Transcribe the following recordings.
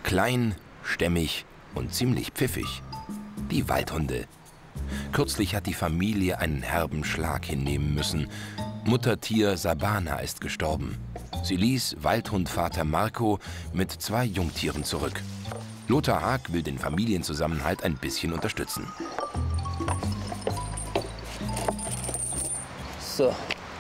Klein, stämmig und ziemlich pfiffig. Die Waldhunde. Kürzlich hat die Familie einen herben Schlag hinnehmen müssen. Muttertier Sabana ist gestorben. Sie ließ Waldhundvater Marco mit 2 Jungtieren zurück. Lothar Haag will den Familienzusammenhalt ein bisschen unterstützen. So.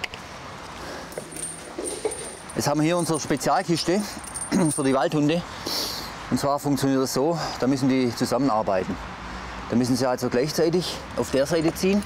Jetzt haben wir hier unsere Spezialkiste für die Waldhunde. Und zwar funktioniert das so, da müssen die zusammenarbeiten. Da müssen sie also gleichzeitig auf der Seite ziehen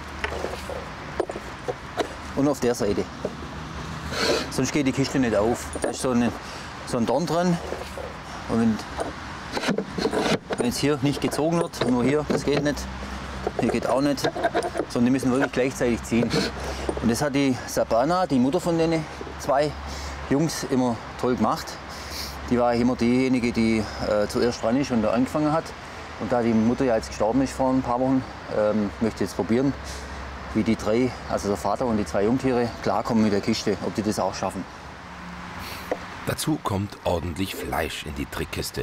und auf der Seite. Sonst geht die Kiste nicht auf. Da ist so ein Dorn dran. Und wenn jetzt hier nicht gezogen wird, nur hier, das geht nicht, hier geht auch nicht, sondern die müssen wirklich gleichzeitig ziehen. Und das hat die Sabana, die Mutter von den 2 Jungs, immer toll gemacht. Die war immer diejenige, die zuerst dran ist und da angefangen hat. Und da die Mutter ja jetzt gestorben ist vor ein paar Wochen, möchte ich jetzt probieren, wie die 3, also der Vater und die 2 Jungtiere, klarkommen mit der Kiste, ob die das auch schaffen. Dazu kommt ordentlich Fleisch in die Trickkiste.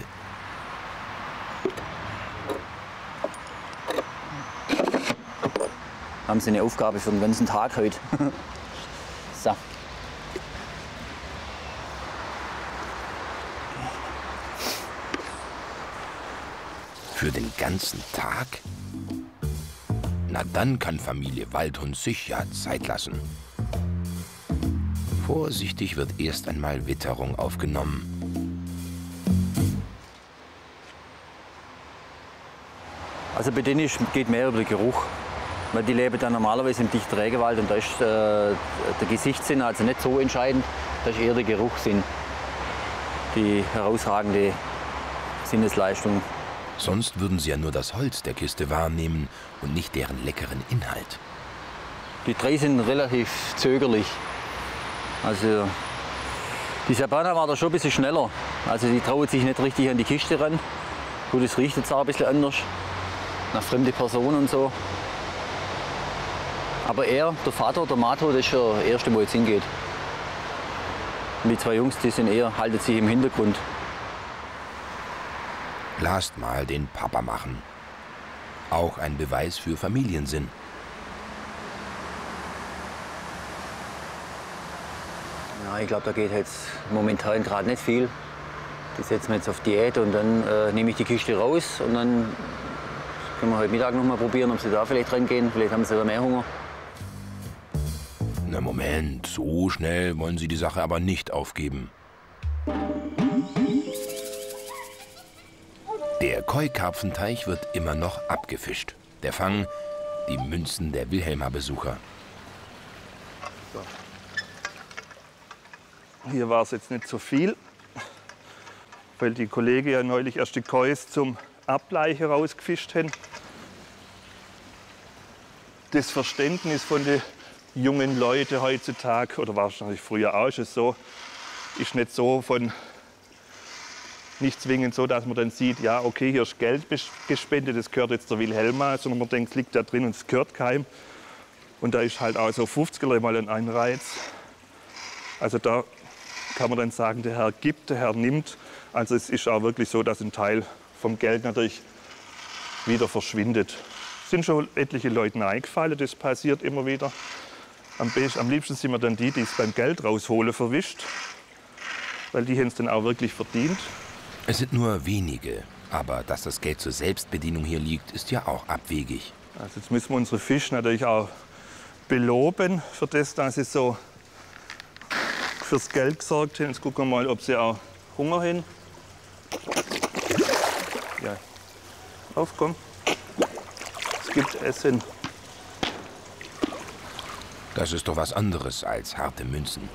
Haben sie eine Aufgabe für den ganzen Tag heute. So. Für den ganzen Tag? Na, dann kann Familie Waldhund sich ja Zeit lassen. Vorsichtig wird erst einmal Witterung aufgenommen. Also bei denen geht mehr über den Geruch. Weil die leben dann normalerweise im dichten Regenwald und da ist der Gesichtssinn also nicht so entscheidend, da ist eher der Geruchssinn die herausragende Sinnesleistung. Sonst würden sie ja nur das Holz der Kiste wahrnehmen und nicht deren leckeren Inhalt. Die 3 sind relativ zögerlich. Also die Sabana war da schon ein bisschen schneller. Also die traut sich nicht richtig an die Kiste ran. Gut, es riecht jetzt auch ein bisschen anders, nach fremde Personen und so. Aber er, der Vater, der Mato, das ist schon der Erste, wo jetzt hingeht. Und die 2 Jungs, die sind eher, halten sich im Hintergrund. Lasst mal den Papa machen. Auch ein Beweis für Familiensinn. Ja, ich glaube, da geht jetzt momentan gerade nicht viel. Die setzen wir jetzt auf Diät und dann nehme ich die Kiste raus und dann können wir heute Mittag noch mal probieren, ob sie da vielleicht rangehen. Vielleicht haben sie da mehr Hunger. Na Moment, so schnell wollen sie die Sache aber nicht aufgeben. Der Koi-Karpfenteich wird immer noch abgefischt. Der Fang, die Münzen der Wilhelmer Besucher. So. Hier war es jetzt nicht so viel, weil die Kollegen ja neulich erst die Kois zum Ableichen rausgefischt haben. Das Verständnis von den jungen Leuten heutzutage, oder wahrscheinlich früher auch schon so, ist nicht so nicht zwingend so, dass man dann sieht, ja, okay, hier ist Geld gespendet, das gehört jetzt der Wilhelma, sondern man denkt, es liegt da drin und es gehört keinem. Und da ist halt auch so 50er mal ein Anreiz. Also da kann man dann sagen, der Herr gibt, der Herr nimmt. Also es ist auch wirklich so, dass ein Teil vom Geld natürlich wieder verschwindet. Es sind schon etliche Leute eingefallen, das passiert immer wieder. Am liebsten sind wir dann die es beim Geld rausholen verwischt, weil die haben es dann auch wirklich verdient. Es sind nur wenige, aber dass das Geld zur Selbstbedienung hier liegt, ist ja auch abwegig. Also jetzt müssen wir unsere Fische natürlich auch beloben, für das, dass sie so fürs Geld gesorgt haben. Jetzt gucken wir mal, ob sie auch Hunger haben. Ja, aufkommen. Es gibt Essen. Das ist doch was anderes als harte Münzen.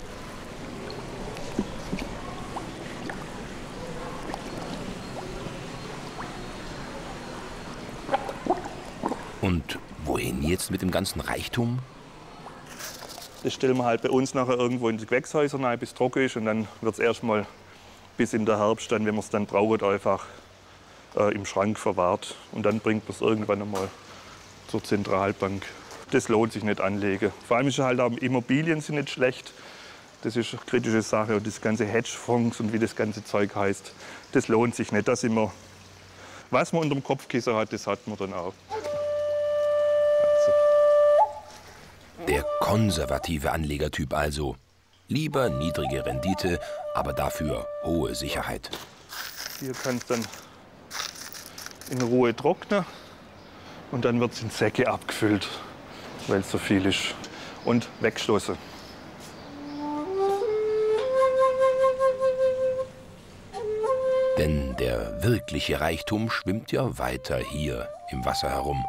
Und wohin jetzt mit dem ganzen Reichtum? Das stellen wir halt bei uns nachher irgendwo in die Gewächshäuser rein, bis es trocken ist. Und dann wird es erst mal bis in der Herbst, dann, wenn man es dann braucht, einfach im Schrank verwahrt. Und dann bringt man es irgendwann einmal zur Zentralbank. Das lohnt sich nicht anlegen. Vor allem ist halt auch Immobilien sind nicht schlecht. Das ist eine kritische Sache. Und das ganze Hedgefonds und wie das ganze Zeug heißt, das lohnt sich nicht. Das immer, was man unter dem Kopfkissen hat, das hat man dann auch. Der konservative Anlegertyp also. Lieber niedrige Rendite, aber dafür hohe Sicherheit. Hier kann es dann in Ruhe trocknen und dann wird es in Säcke abgefüllt, weil es so viel ist. Und weggeschlossen. Denn der wirkliche Reichtum schwimmt ja weiter hier im Wasser herum.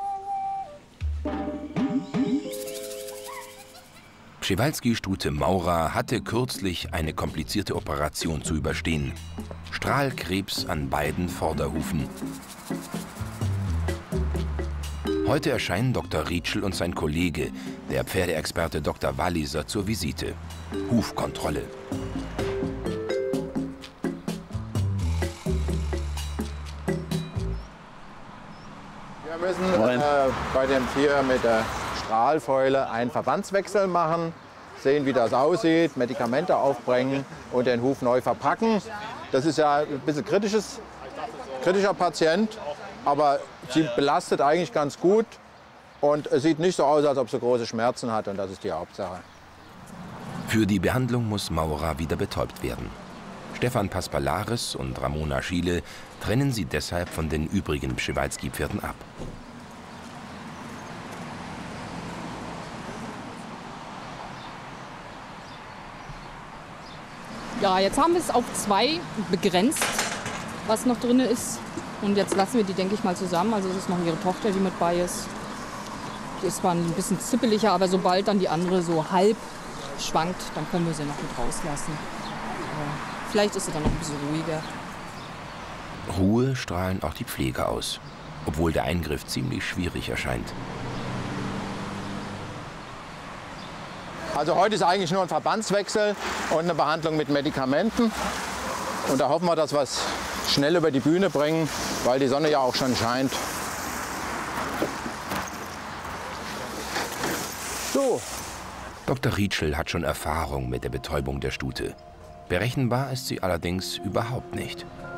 Przewalski-Stute Maura hatte kürzlich eine komplizierte Operation zu überstehen. Strahlkrebs an beiden Vorderhufen. Heute erscheinen Dr. Rietschel und sein Kollege, der Pferdeexperte Dr. Walliser, zur Visite. Hufkontrolle. Wir müssen bei dem Tier mit der Strahlfäule einen Verbandswechsel machen, sehen, wie das aussieht, Medikamente aufbringen und den Huf neu verpacken. Das ist ja ein bisschen kritischer Patient, aber sie belastet eigentlich ganz gut und es sieht nicht so aus, als ob sie große Schmerzen hat, und das ist die Hauptsache. Für die Behandlung muss Maura wieder betäubt werden. Stefan Paspalaris und Ramona Schiele trennen sie deshalb von den übrigen Przewalski-Pferden ab. Ja, jetzt haben wir es auf 2 begrenzt, was noch drin ist. Und jetzt lassen wir die, denke ich mal, zusammen. Also es ist noch ihre Tochter, die mit bei ist. Die ist zwar ein bisschen zippeliger, aber sobald dann die andere so halb schwankt, dann können wir sie noch mit rauslassen. Aber vielleicht ist sie dann noch ein bisschen ruhiger. Ruhe strahlen auch die Pfleger aus, obwohl der Eingriff ziemlich schwierig erscheint. Also heute ist eigentlich nur ein Verbandswechsel und eine Behandlung mit Medikamenten. Und da hoffen wir, dass wir es schnell über die Bühne bringen, weil die Sonne ja auch schon scheint. So. Dr. Rietschel hat schon Erfahrung mit der Betäubung der Stute. Berechenbar ist sie allerdings überhaupt nicht.